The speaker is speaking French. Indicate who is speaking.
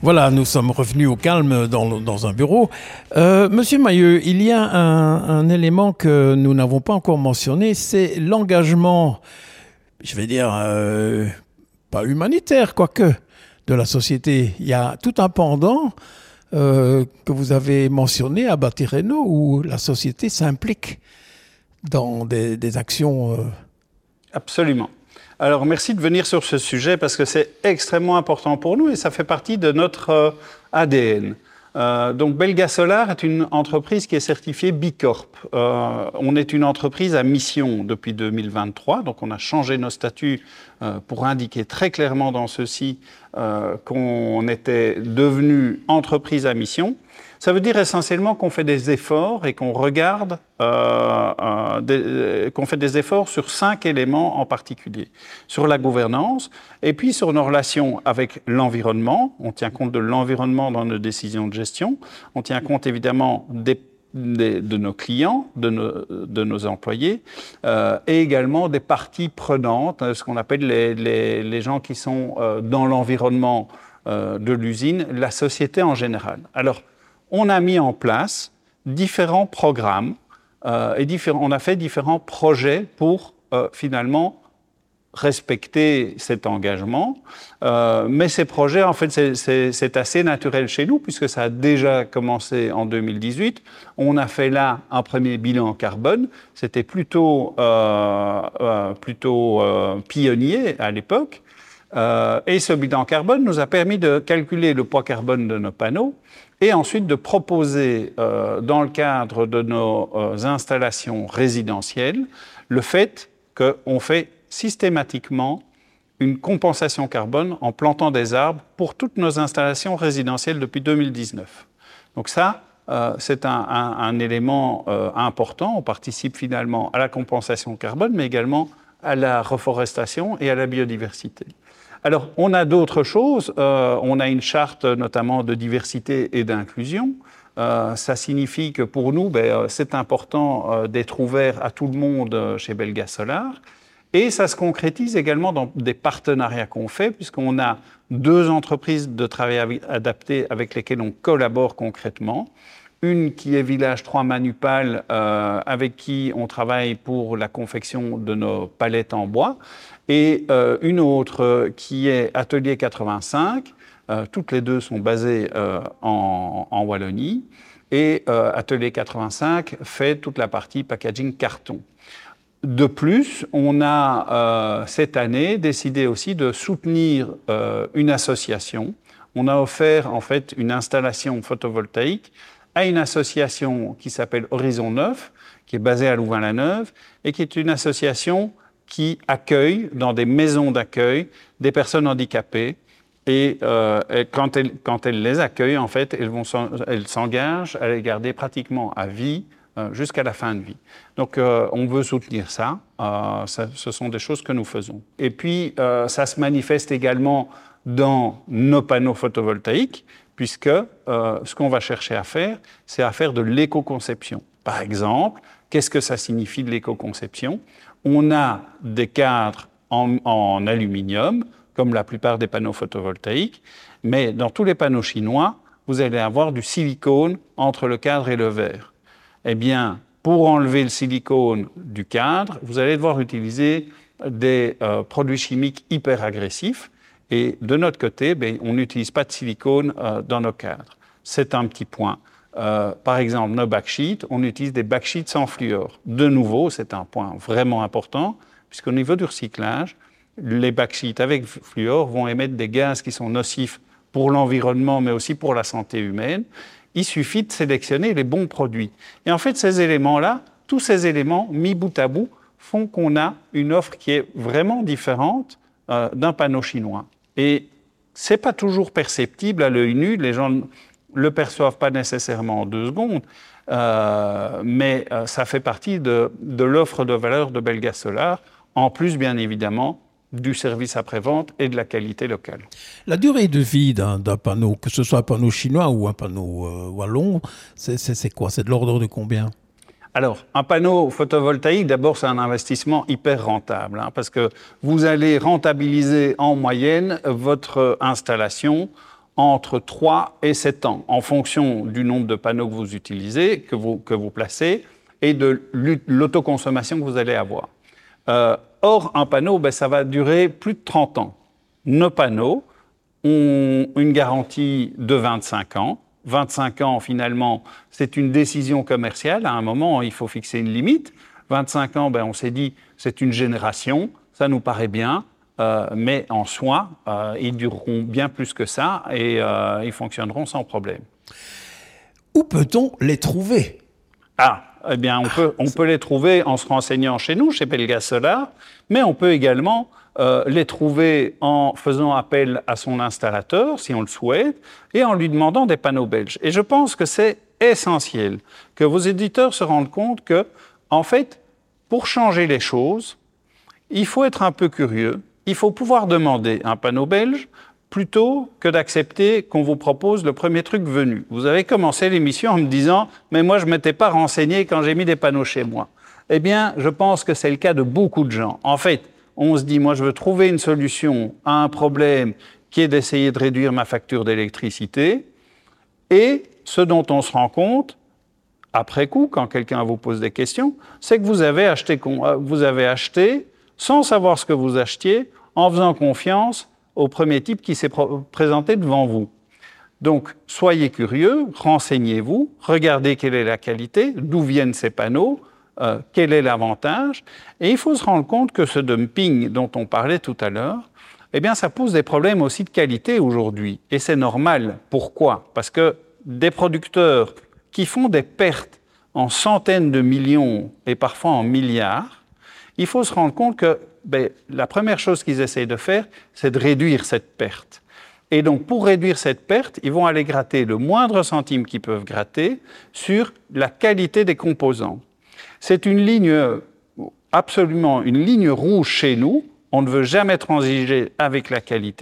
Speaker 1: Voilà, nous sommes revenus au calme dans un bureau. Monsieur Mahieu, il y a un élément que nous n'avons pas encore mentionné, c'est l'engagement, je vais dire, pas humanitaire, quoique, de la société. Il y a tout un pendant que vous avez mentionné à Batireno où la société s'implique dans des actions.
Speaker 2: Absolument. Alors, merci de venir sur ce sujet parce que c'est extrêmement important pour nous et ça fait partie de notre ADN. Donc, Belga Solar est une entreprise qui est certifiée Bicorp. On est une entreprise à mission depuis 2023, donc on a changé nos statuts pour indiquer très clairement dans ceux-ci qu'on était devenu entreprise à mission. Ça veut dire essentiellement qu'on fait des efforts et qu'on regarde, qu'on fait des efforts sur 5 éléments en particulier. Sur la gouvernance et puis sur nos relations avec l'environnement. On tient compte de l'environnement dans nos décisions de gestion. On tient compte évidemment de nos clients, de nos employés et également des parties prenantes, ce qu'on appelle les gens qui sont dans l'environnement de l'usine, la société en général. Alors, on a mis en place différents programmes on a fait différents projets pour finalement respecter cet engagement. Mais ces projets, en fait, c'est assez naturel chez nous puisque ça a déjà commencé en 2018. On a fait là un premier bilan carbone. C'était plutôt pionnier à l'époque. Et ce bilan carbone nous a permis de calculer le poids carbone de nos panneaux et ensuite de proposer, dans le cadre de nos installations résidentielles, le fait qu'on fait systématiquement une compensation carbone en plantant des arbres pour toutes nos installations résidentielles depuis 2019. Donc ça, c'est un élément important. On participe finalement à la compensation carbone, mais également à la reforestation et à la biodiversité. Alors, on a d'autres choses. On a une charte notamment de diversité et d'inclusion. Ça signifie que pour nous, c'est important d'être ouvert à tout le monde chez Belga Solar. Et ça se concrétise également dans des partenariats qu'on fait, puisqu'on a 2 entreprises de travail adapté avec lesquelles on collabore concrètement. Une qui est Village 3 Manupal, avec qui on travaille pour la confection de nos palettes en bois. Et une autre qui est Atelier 85. Toutes les 2 sont basées en Wallonie. Et Atelier 85 fait toute la partie packaging carton. De plus, on a cette année décidé aussi de soutenir une association. On a offert en fait une installation photovoltaïque à une association qui s'appelle Horizon 9, qui est basée à Louvain-la-Neuve, et qui est une association qui accueille dans des maisons d'accueil des personnes handicapées. Et quand elles les accueillent, en fait, elles s'engagent à les garder pratiquement à vie jusqu'à la fin de vie. Donc, on veut soutenir ça. Ce sont des choses que nous faisons. Et puis, ça se manifeste également dans nos panneaux photovoltaïques, puisque ce qu'on va chercher à faire, c'est à faire de l'éco-conception. Par exemple, qu'est-ce que ça signifie de l'éco-conception ? On a des cadres en aluminium, comme la plupart des panneaux photovoltaïques, mais dans tous les panneaux chinois, vous allez avoir du silicone entre le cadre et le verre. Eh bien, pour enlever le silicone du cadre, vous allez devoir utiliser des produits chimiques hyper agressifs. Et de notre côté, on n'utilise pas de silicone dans nos cadres. C'est un petit point. Par exemple, nos backsheets, on utilise des backsheets sans fluor. De nouveau, c'est un point vraiment important, puisqu'au niveau du recyclage, les backsheets avec fluor vont émettre des gaz qui sont nocifs pour l'environnement, mais aussi pour la santé humaine. Il suffit de sélectionner les bons produits. Et en fait, ces éléments-là, tous ces éléments, mis bout à bout, font qu'on a une offre qui est vraiment différente d'un panneau chinois. Et ce n'est pas toujours perceptible à l'œil nu, les gens ne le perçoivent pas nécessairement en 2 secondes, mais ça fait partie de l'offre de valeur de Belga Solar, en plus bien évidemment du service après-vente et de la qualité locale.
Speaker 1: La durée de vie d'un panneau, que ce soit un panneau chinois ou un panneau wallon, c'est quoi ? C'est de l'ordre de combien ?
Speaker 2: Alors, un panneau photovoltaïque, d'abord, c'est un investissement hyper rentable, parce que vous allez rentabiliser en moyenne votre installation entre 3 et 7 ans, en fonction du nombre de panneaux que vous utilisez, que vous placez, et de l'autoconsommation que vous allez avoir. Or, un panneau, ça va durer plus de 30 ans. Nos panneaux ont une garantie de 25 ans. 25 ans, finalement, c'est une décision commerciale. À un moment, il faut fixer une limite. 25 ans, on s'est dit, c'est une génération, ça nous paraît bien. Mais en soi, ils dureront bien plus que ça et ils fonctionneront sans problème.
Speaker 1: Où peut-on les trouver?
Speaker 2: Eh bien, on peut les trouver en se renseignant chez nous, chez Belgas Solar, mais on peut également les trouver en faisant appel à son installateur, si on le souhaite, et en lui demandant des panneaux belges. Et je pense que c'est essentiel que vos éditeurs se rendent compte que, en fait, pour changer les choses, il faut être un peu curieux. Il faut pouvoir demander un panneau belge plutôt que d'accepter qu'on vous propose le premier truc venu. Vous avez commencé l'émission en me disant « mais moi, je ne m'étais pas renseigné quand j'ai mis des panneaux chez moi ». Eh bien, je pense que c'est le cas de beaucoup de gens. En fait, on se dit « moi, je veux trouver une solution à un problème qui est d'essayer de réduire ma facture d'électricité ». Et ce dont on se rend compte, après coup, quand quelqu'un vous pose des questions, c'est que vous avez acheté sans savoir ce que vous achetiez, en faisant confiance au premier type qui s'est présenté devant vous. Donc, soyez curieux, renseignez-vous, regardez quelle est la qualité, d'où viennent ces panneaux, quel est l'avantage. Et il faut se rendre compte que ce dumping dont on parlait tout à l'heure, eh bien, ça pose des problèmes aussi de qualité aujourd'hui. Et c'est normal. Pourquoi? Parce que des producteurs qui font des pertes en centaines de millions et parfois en milliards, il faut se rendre compte que la première chose qu'ils essayent de faire, c'est de réduire cette perte. Et donc, pour réduire cette perte, ils vont aller gratter le moindre centime qu'ils peuvent gratter sur la qualité des composants. C'est une ligne, absolument une ligne rouge chez nous. On ne veut jamais transiger avec la qualité.